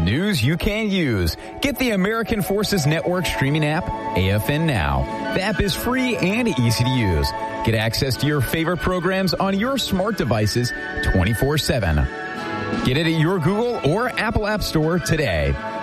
news you can use. Get the American Forces Network streaming app, AFN Now. The app is free and easy to use. Get access to your favorite programs on your smart devices 24/7. Get it at your Google or Apple App Store today.